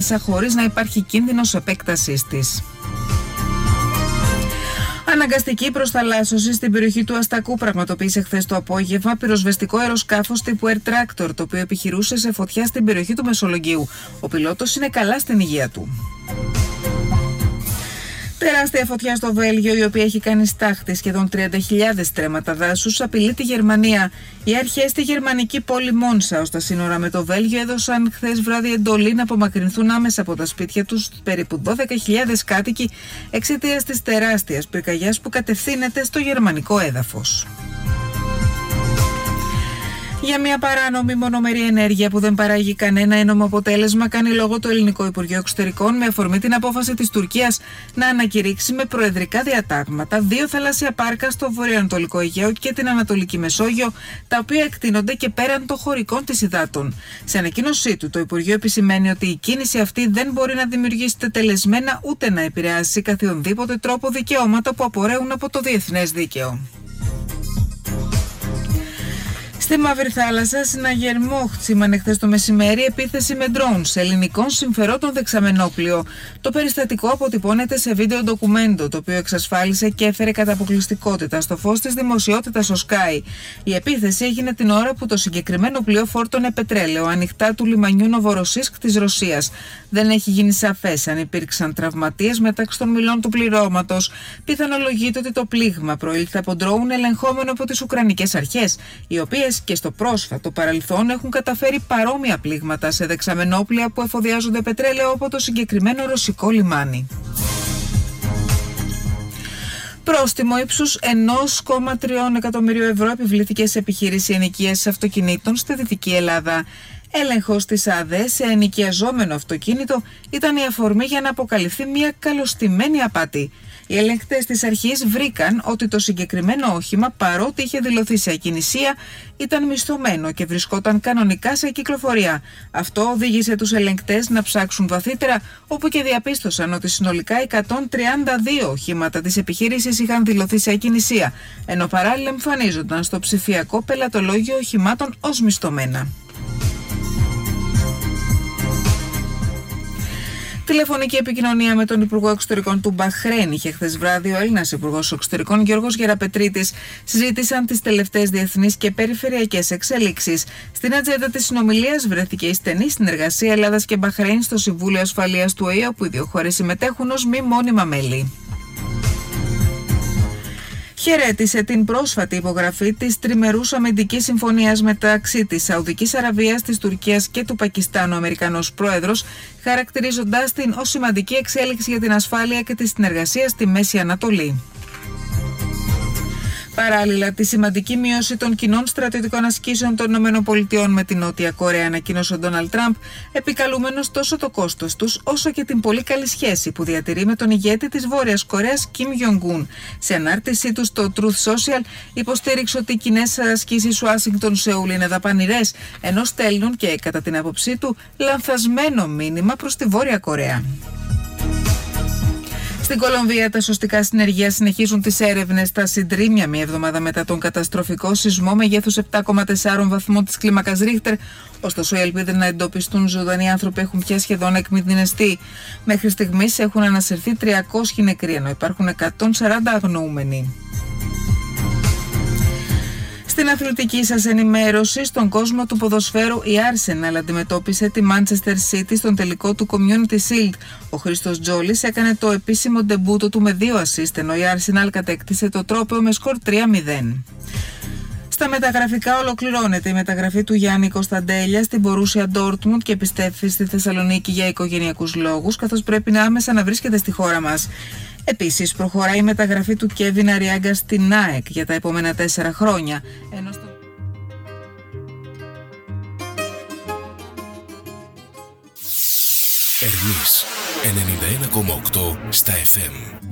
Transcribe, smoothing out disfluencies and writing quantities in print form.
θάλασσα χωρίς να υπάρχει κίνδυνος επέκτασής της. Αναγκαστική προθαλάσσωση στην περιοχή του Αστακού πραγματοποίησε χθες το απόγευμα πυροσβεστικό αεροσκάφος τύπου Air Tractor, το οποίο επιχειρούσε σε φωτιά στην περιοχή του Μεσολογγίου. Ο πιλότος είναι καλά στην υγεία του. Τεράστια φωτιά στο Βέλγιο, η οποία έχει κάνει στάχτη σχεδόν 30.000 στρέμματα δάσους, απειλεί τη Γερμανία. Οι αρχές στη γερμανική πόλη Μόνσα, ως τα σύνορα με το Βέλγιο, έδωσαν χθες βράδυ εντολή να απομακρυνθούν άμεσα από τα σπίτια τους περίπου 12.000 κάτοικοι εξαιτίας της τεράστιας πυρκαγιάς που κατευθύνεται στο γερμανικό έδαφος. Για μια παράνομη μονομερή ενέργεια που δεν παράγει κανένα ένομο αποτέλεσμα, κάνει λόγο το Ελληνικό Υπουργείο Εξωτερικών με αφορμή την απόφαση της Τουρκίας να ανακηρύξει με προεδρικά διατάγματα 2 θαλάσσια πάρκα στο βορειοανατολικό Αιγαίο και την Ανατολική Μεσόγειο, τα οποία εκτείνονται και πέραν των χωρικών της υδάτων. Σε ανακοίνωσή του, το Υπουργείο επισημαίνει ότι η κίνηση αυτή δεν μπορεί να δημιουργήσει τετελεσμένα ούτε να επηρεάσει καθιονδήποτε τρόπο δικαιώματα που απορρέουν από το διεθνές δίκαιο. Στη Μαύρη Θάλασσα, συναγερμό χτύπημανε χθες το μεσημέρι επίθεση με ντρόουν σε ελληνικών συμφερόντων δεξαμενόπλιο. Το περιστατικό αποτυπώνεται σε βίντεο ντοκουμέντο, το οποίο εξασφάλισε και έφερε κατά αποκλειστικότητα στο φως της δημοσιότητας ο Sky. Η επίθεση έγινε την ώρα που το συγκεκριμένο πλοίο φόρτωνε πετρέλαιο ανοιχτά του λιμανιού Νοβοροσίσκ της Ρωσίας. Δεν έχει γίνει σαφές αν υπήρξαν τραυματίες μεταξύ των μηλών του πληρώματος. Πιθανολογείται ότι το πλήγμα προήλθε από ντρόουν ελεγχόμενο από τις Ουκρανικές αρχές, οι οποίες και στο πρόσφατο παρελθόν έχουν καταφέρει παρόμοια πλήγματα σε δεξαμενόπλια που εφοδιάζονται πετρέλαιο από το συγκεκριμένο ρωσικό λιμάνι. Πρόστιμο ύψους 1,3 εκατομμυρίου ευρώ επιβλήθηκε σε επιχείρηση ενοικίασης αυτοκινήτων στη Δυτική Ελλάδα. Έλεγχος της ΑΔΕ σε ενοικιαζόμενο αυτοκίνητο ήταν η αφορμή για να αποκαλυφθεί μια καλοστημένη απάτη. Οι ελεγκτές της αρχής βρήκαν ότι το συγκεκριμένο όχημα, παρότι είχε δηλωθεί σε ακινησία, ήταν μισθωμένο και βρισκόταν κανονικά σε κυκλοφορία. Αυτό οδήγησε τους ελεγκτές να ψάξουν βαθύτερα, όπου και διαπίστωσαν ότι συνολικά 132 οχήματα της επιχείρησης είχαν δηλωθεί σε ακινησία, ενώ παράλληλα εμφανίζονταν στο ψηφιακό πελατολόγιο οχημάτων ως μισθωμένα. Τηλεφωνική επικοινωνία με τον Υπουργό Εξωτερικών του Μπαχρέιν είχε χθες βράδυ ο Έλληνας Υπουργός Εξωτερικών Γιώργος Γεραπετρίτης. Συζήτησαν τις τελευταίες διεθνείς και περιφερειακές εξέλιξεις. Στην ατζέντα της συνομιλίας βρέθηκε η στενή συνεργασία Ελλάδας και Μπαχρέιν στο Συμβούλιο Ασφαλείας του ΟΗΕ, όπου οι δύο χώρες συμμετέχουν ως μη μόνιμα μέλη. Χαιρέτησε την πρόσφατη υπογραφή της τριμερούς αμυντικής συμφωνίας μεταξύ της Σαουδικής Αραβίας, της Τουρκίας και του Πακιστάν ο Αμερικανός πρόεδρος, χαρακτηρίζοντάς την ως σημαντική εξέλιξη για την ασφάλεια και τη συνεργασία στη Μέση Ανατολή. Παράλληλα, τη σημαντική μείωση των κοινών στρατιωτικών ασκήσεων των ΗΠΑ με την Νότια Κορέα ανακοίνωσε ο Ντόναλντ Τραμπ, επικαλούμενος τόσο το κόστος τους όσο και την πολύ καλή σχέση που διατηρεί με τον ηγέτη της Βόρειας Κορέας, Κιμ Γιονγκούν. Σε ανάρτησή του στο Truth Social, υποστήριξε ότι οι κοινές ασκήσεις Ουάσιγκτον-Σεούλ είναι δαπανηρές, ενώ στέλνουν και, κατά την άποψή του, λανθασμένο μήνυμα προς τη Βόρεια Κορέα. Στην Κολομβία, τα σωστικά συνεργεία συνεχίζουν τις έρευνες στα συντρίμμια μία εβδομάδα μετά τον καταστροφικό σεισμό μεγέθους 7,4 βαθμών της κλίμακας Ρίχτερ. Ωστόσο, οι ελπίδες να εντοπιστούν ζωντανοί άνθρωποι έχουν πια σχεδόν εκμηδενιστεί. Μέχρι στιγμής έχουν ανασυρθεί 300 νεκροί, ενώ υπάρχουν 140 αγνοούμενοι. Στην αθλητική σας ενημέρωση, στον κόσμο του ποδοσφαίρου, η Arsenal αντιμετώπισε τη Manchester City στον τελικό του Community Shield. Ο Χρήστος Τζόλης έκανε το επίσημο ντεμπούτο του με 2 ασίστ, ενώ η Arsenal κατέκτησε το τρόπαιο με σκορ 3-0. Στα μεταγραφικά ολοκληρώνεται η μεταγραφή του Γιάννη Κωνσταντέλια στην Borussia Dortmund και επιστρέφει στη Θεσσαλονίκη για οικογενειακούς λόγους, καθώς πρέπει άμεσα να βρίσκεται στη χώρα μας. Επίσης, προχωράει η μεταγραφή του Κέβιν Αριάγκα στην ΑΕΚ για τα επόμενα 4 χρόνια. Ερμής 91,8 στα FM.